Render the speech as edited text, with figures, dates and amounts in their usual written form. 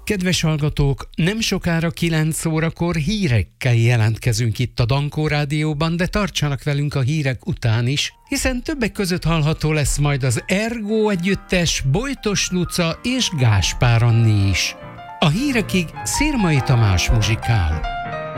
Kedves hallgatók, nem sokára 9 órakor hírekkel jelentkezünk itt a Dankó Rádióban, de tartsanak velünk a hírek után is, hiszen többek között hallható lesz majd az Ergo együttes, Bojtos Luca és Gáspár Anni is. A hírekig Szirmai Tamás muzsikál.